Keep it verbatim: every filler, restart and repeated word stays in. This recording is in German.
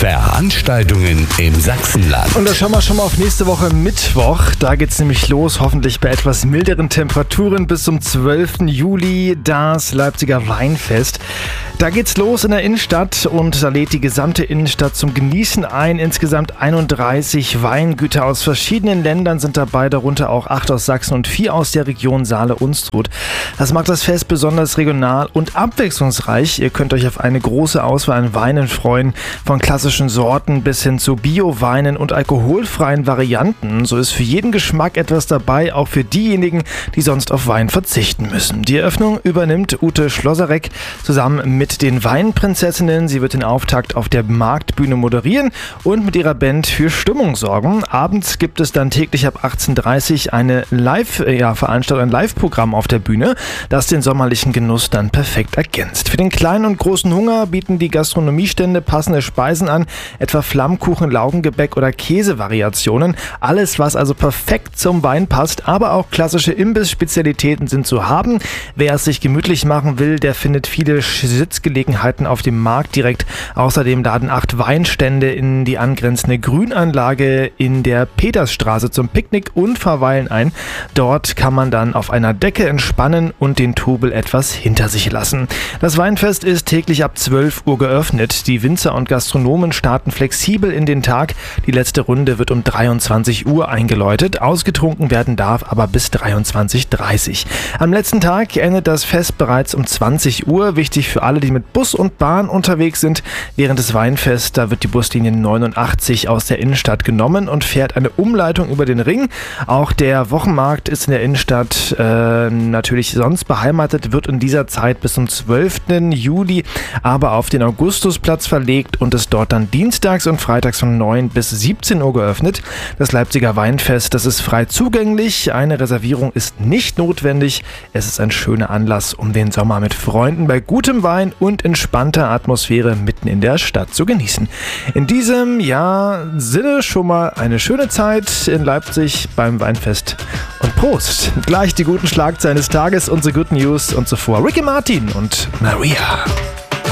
Veranstaltungen im Sachsenland. Und da schauen wir schon mal auf nächste Woche Mittwoch. Da geht's nämlich los, hoffentlich bei etwas milderen Temperaturen bis zum zwölften Juli, das Leipziger Weinfest. Da geht's los in der Innenstadt und da lädt die gesamte Innenstadt zum Genießen ein. Insgesamt einunddreißig Weingüter aus verschiedenen Ländern sind dabei, darunter auch acht aus Sachsen und vier aus der Region Saale-Unstrut. Das macht das Fest besonders regional und abwechslungsreich. Ihr könnt euch auf eine große Auswahl an Weinen freuen, von klassischen Sorten bis hin zu Bio-Weinen und alkoholfreien Varianten. So ist für jeden Geschmack etwas dabei, auch für diejenigen, die sonst auf Wein verzichten müssen. Die Eröffnung übernimmt Ute Schlosserek zusammen mit den Weinprinzessinnen. Sie wird den Auftakt auf der Marktbühne moderieren und mit ihrer Band für Stimmung sorgen. Abends gibt es dann täglich ab achtzehn Uhr dreißig eine Live-Veranstaltung, ein Live-Programm auf der Bühne, das den sommerlichen Genuss dann perfekt ergänzt. Für den kleinen und großen Hunger bieten die Gastronomiestände passende Speisen an, etwa Flammkuchen, Laugengebäck oder Käsevariationen. Alles, was also perfekt zum Wein passt, aber auch klassische Imbiss-Spezialitäten sind zu haben. Wer es sich gemütlich machen will, der findet viele Sitzgelegenheiten auf dem Markt direkt. Außerdem laden acht Weinstände in die angrenzende Grünanlage in der Petersstraße zum Picknick und Verweilen ein. Dort kann man dann auf einer Decke entspannen und den Trubel etwas hinter sich lassen. Das Weinfest ist täglich ab zwölf Uhr geöffnet. Die Winzer und Gastronomen starten flexibel in den Tag. Die letzte Runde wird um dreiundzwanzig Uhr eingeläutet. Ausgetrunken werden darf aber bis dreiundzwanzig Uhr dreißig. Am letzten Tag endet das Fest bereits um zwanzig Uhr. Wichtig für alle, die mit Bus und Bahn unterwegs sind. Während des Weinfests, da wird die Buslinie neunundachtzig aus der Innenstadt genommen und fährt eine Umleitung über den Ring. Auch der Wochenmarkt ist in der Innenstadt äh, natürlich sonst beheimatet, wird in dieser Zeit bis zum zwölften Juli aber auf den Augustusplatz verlegt und ist dort dann dienstags und freitags von neun bis siebzehn Uhr geöffnet. Das Leipziger Weinfest, das ist frei zugänglich. Eine Reservierung ist nicht notwendig. Es ist ein schöner Anlass, um den Sommer mit Freunden bei gutem Wein und entspannter Atmosphäre mitten in der Stadt zu genießen. In diesem Jahr Sinne schon mal eine schöne Zeit in Leipzig beim Weinfest und Prost! Gleich die guten Schlagzeilen des Tages, unsere Good News und zuvor Ricky Martin und Maria.